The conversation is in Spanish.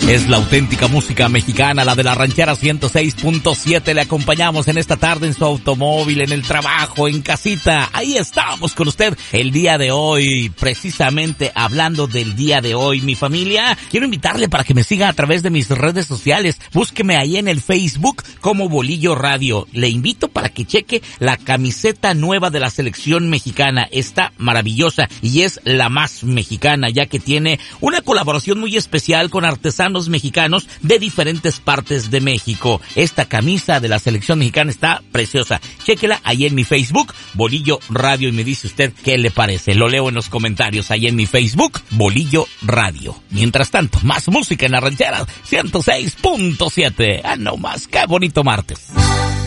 Es la auténtica música mexicana, la de la ranchera 106.7. Le acompañamos en esta tarde en su automóvil, en el trabajo, en casita. Ahí estamos con usted el día de hoy, precisamente hablando del día de hoy. Mi familia, quiero invitarle para que me siga a través de mis redes sociales. Búsqueme ahí en el Facebook como Bolillo Radio. Le invito para que cheque la camiseta nueva de la selección mexicana. Está maravillosa y es la más mexicana, ya que tiene una colaboración muy especial con artesanos mexicanos de diferentes partes de México. Esta camisa de la selección mexicana está preciosa. Chéquela ahí en mi Facebook, Bolillo Radio, y me dice usted qué le parece. Lo leo en los comentarios ahí en mi Facebook, Bolillo Radio. Mientras tanto, más música en la ranchera 106.7. Ah, no más, qué bonito martes.